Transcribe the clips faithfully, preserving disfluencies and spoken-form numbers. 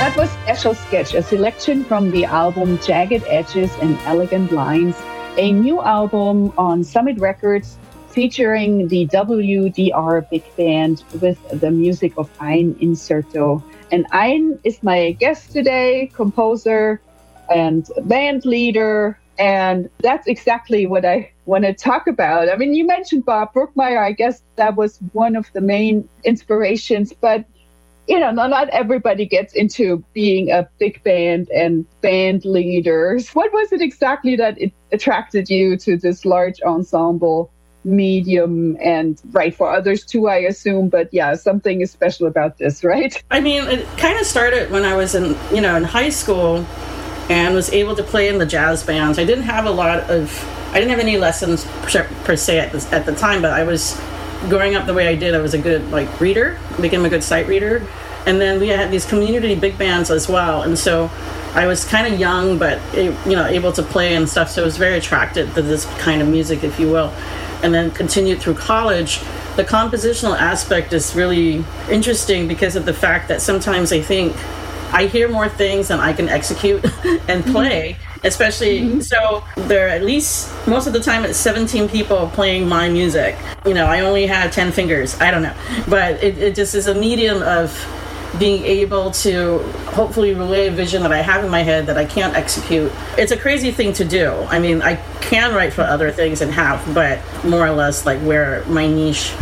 That was Special Sketch, a selection from the album Jagged Edges and Elegant Lines, a new album on Summit Records featuring the W D R Big Band with the music of Ein Incerto. And Ein is my guest today, composer and band leader. And that's exactly what I want to talk about. I mean, you mentioned Bob Brookmeyer. I guess that was one of the main inspirations, but you know, not everybody gets into being a big band and band leaders. What was it exactly that it attracted you to this large ensemble medium, and right for others too, I assume, but yeah, something is special about this, right? I mean, it kind of started when I was in, you know, in high school and was able to play in the jazz bands. I didn't have a lot of, I didn't have any lessons per, per se at, this, at the time, but I was growing up the way I did. I was a good like reader, became a good sight reader, and then we had these community big bands as well. And so I was kind of young, but you know, able to play and stuff. So I was very attracted to this kind of music, if you will. And then continued through college. The compositional aspect is really interesting because of the fact that sometimes I think I hear more things than I can execute and play. Mm-hmm. Especially, mm-hmm. so there are at least, most of the time it's seventeen people playing my music. You know, I only have ten fingers, I don't know. But it, it just is a medium of being able to hopefully relay a vision that I have in my head that I can't execute. It's a crazy thing to do. I mean, I can write for other things and have, but more or less like where my niche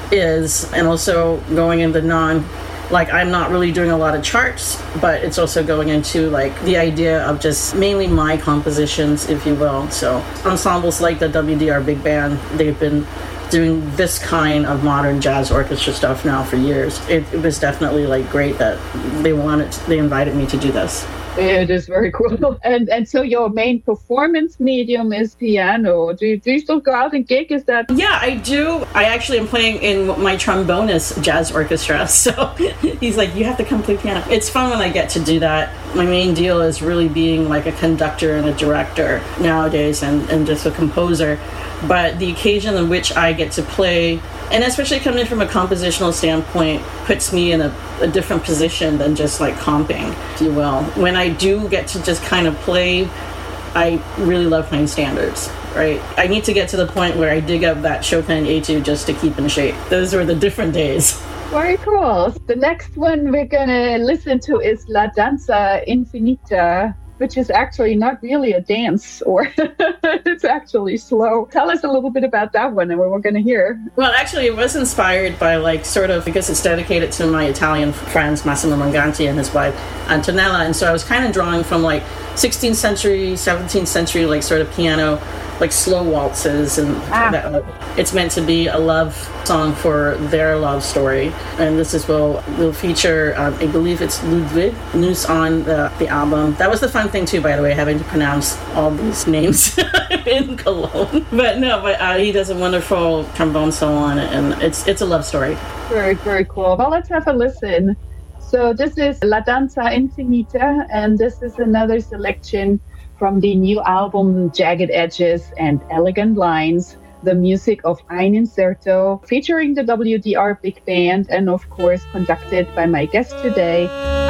is, and also going into non, like I'm not really doing a lot of charts, but it's also going into like the idea of just mainly my compositions, if you will. So ensembles like the W D R Big Band, they've been doing this kind of modern jazz orchestra stuff now for years. It, it was definitely like great that they wanted, they invited me to do this. It is very cool. And and so your main performance medium is piano. Do you, do you still go out and gig? Is that? Yeah, I do. I actually am playing in my trombonist jazz orchestra. So he's like, you have to come play piano. It's fun when I get to do that. My main deal is really being like a conductor and a director nowadays, and, and just a composer. But the occasion in which I get to play, and especially coming from a compositional standpoint, puts me in a, a different position than just like comping, if you will. When I do get to just kind of play, I really love playing standards, right? I need to get to the point where I dig up that Chopin etude just to keep in shape. Those were the different days. Very cool. The next one we're going to listen to is La Danza Infinita, which is actually not really a dance, or it's actually slow. Tell us a little bit about that one and what we're going to hear. Well, actually, it was inspired by, like, sort of, because it's dedicated to my Italian friends, Massimo Manganti and his wife, Antonella. And so I was kind of drawing from, like, sixteenth century, seventeenth century, like, sort of piano, like, slow waltzes. And ah. that, uh, it's meant to be a love song for their love story. And this is will will feature, um, I believe it's Ludwig Nuss on the, the album. That was the fun thing, too, by the way, having to pronounce all these names in Cologne. But no, but uh, he does a wonderful trombone solo on it, and it's it's a love story. Very, very cool. Well, let's have a listen. So this is La Danza Infinita, and this is another selection from the new album Jagged Edges and Elegant Lines, the music of Ein Incerto, featuring the W D R Big Band, and of course conducted by my guest today,